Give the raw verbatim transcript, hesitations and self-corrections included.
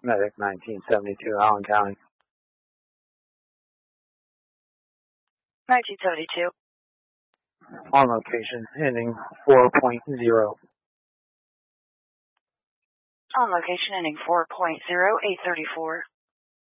Medic nineteen seventy-two, Allen County. nineteen seventy-two. On location, ending four point zero. On location, ending four point zero, eight thirty-four.